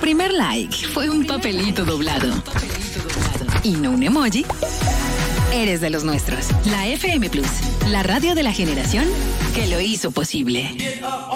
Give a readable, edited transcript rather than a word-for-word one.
primer like fue un papelito doblado y no un emoji, eres de los nuestros. La FM Plus, la radio de la generación que lo hizo posible.